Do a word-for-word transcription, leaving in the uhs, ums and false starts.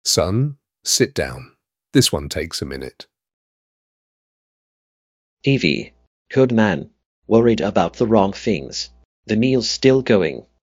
Son, sit down. This one takes a minute. Evie, good man, worried about the wrong things. The meal's still going.